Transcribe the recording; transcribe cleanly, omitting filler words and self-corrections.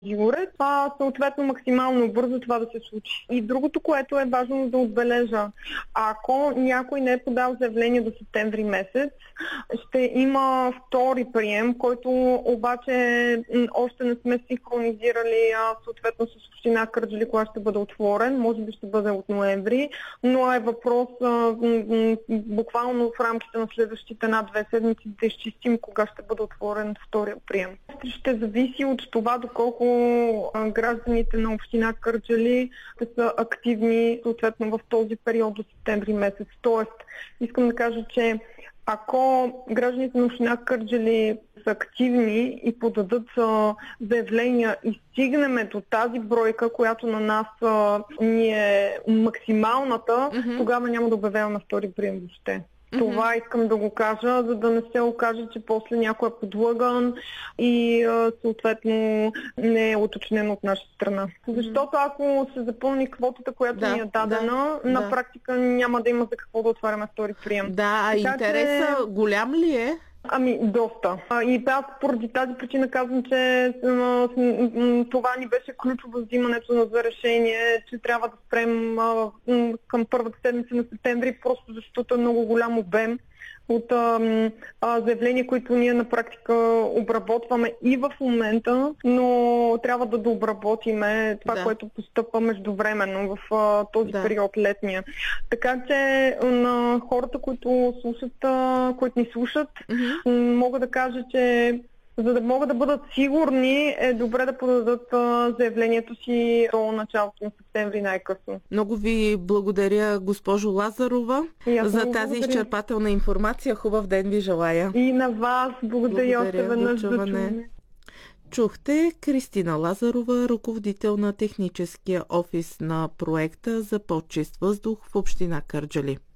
Горе, това съответно максимално бързо това да се случи. И другото, което е важно да отбележа, ако някой не е подал заявление до септември месец, ще има втори прием, който обаче още не сме синхронизирали съответно с община Кърджали, кога ще бъде отворен, може би ще бъде от ноември, но е въпрос буквално в рамките на следващите една-две седмици да изчистим кога ще бъде отворен втория прием. Ще зависи от това доколко гражданите на община Кърджали ще са активни съответно в този период до септември месец. Тоест, искам да кажа, че ако гражданите на община Кърджали са активни и подадат заявления и стигнем до тази бройка, която на нас ни е максималната, тогава няма да обявяваме втори прием въобще. Това искам да го кажа, за да не се окаже, че после някой е подлъган и съответно не е уточнено от наша страна. Защото ако се запълни квотата, която ни е дадена, на практика няма да има за какво да отваряме втори прием. Да, а интересът голям ли е? Ами, доста. И аз поради тази причина казвам, че това ни беше ключово взимането за решение, че трябва да спрем към първата седмица на септември, просто защото е много голям обем от заявления, които ние на практика обработваме и в момента, но трябва да дообработиме това, което постъпва междувременно в този период летния. Така че на хората, които ни слушат, мога да кажа, че за да могат да бъдат сигурни, е добре да подадат заявлението си до началото на септември най-късно. Много ви благодаря, госпожо Лазарова, за тази изчерпателна информация. Хубав ден ви желая. И на вас благодаря още веднъж за чуване. Чухте Кристина Лазарова, ръководител на техническия офис на проекта за по-чист въздух в община Кърджали.